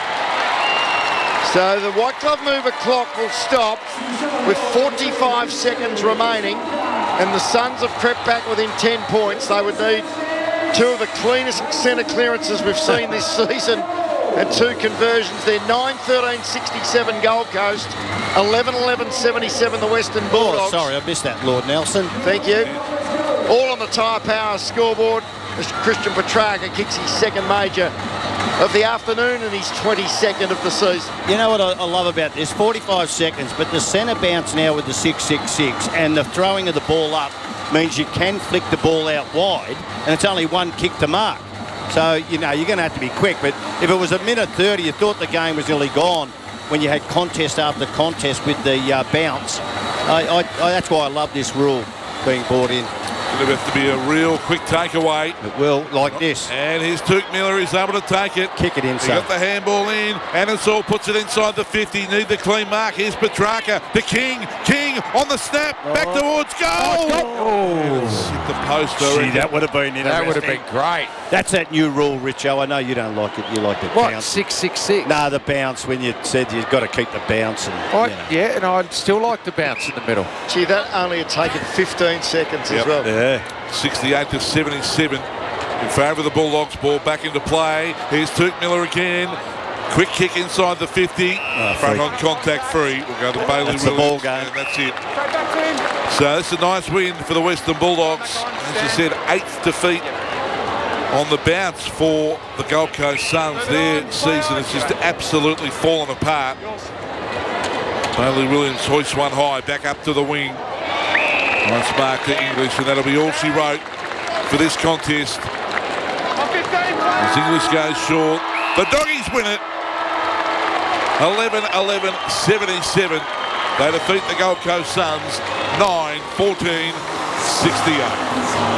So the White Glove Mover clock will stop with forty-five seconds remaining, and the Suns have crept back within ten points. They would need two of the cleanest centre clearances we've seen this season and two conversions. They're nine thirteen sixty-seven Gold Coast, eleven eleven seventy-seven the Western Bulldogs. Oh, sorry, I missed that, Lord Nelson. Thank you. All on the Tyre Power scoreboard as Christian Petrarca kicks his second major of the afternoon and his twenty-second of the season. You know what I, I love about this? forty-five seconds, but the centre bounce now with the six six six and the throwing of the ball up means you can flick the ball out wide, and it's only one kick to mark. So, you know, you're going to have to be quick. But if it was a minute thirty, you thought the game was nearly gone when you had contest after contest with the uh, bounce. I, I, I, that's why I love this rule being brought in. It'll have to be a real quick takeaway. It will, like this. And here's Took Miller. He's able to take it. Kick it He inside. got the handball in. Anderson puts it inside the fifty. Need the clean mark. Here's Petrarca. The King. King on the snap. Oh. Back towards goal. Oh. It's hit the post. I Gee, reckon. that would have been interesting. That would have been great. That's that new rule, Richo. I know you don't like it. You like the What, bounce. six six six? No, the bounce when you said you've got to keep the bounce. And, I, you know. Yeah, and I'd still like the bounce in the middle. Gee, that only had taken fifteen seconds Yep. as well. Yeah. sixty-eight to seventy-seven in favour of the Bulldogs. Ball back into play. Here's Took Miller again. Quick kick inside the fifty. Oh, Front free. on contact free. We'll go to Bailey That's the Williams. ball game. And that's it. So this is a nice win for the Western Bulldogs. As you said, eighth defeat on the bounce for the Gold Coast Suns. Their season has just absolutely fallen apart. Bailey Williams hoists one high, back up to the wing. Once marked to English, and that'll be all she wrote for this contest. As English goes short, the Doggies win it. eleven eleven seventy-seven. They defeat the Gold Coast Suns nine fourteen sixty-eight.